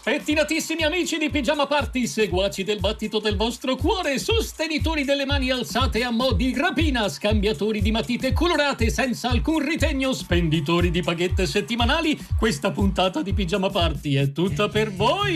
Pettinatissimi amici di Pigiama Party, seguaci del battito del vostro cuore, sostenitori delle mani alzate a mo' di rapina, scambiatori di matite colorate senza alcun ritegno, spenditori di paghette settimanali, questa puntata di Pigiama Party è tutta per voi!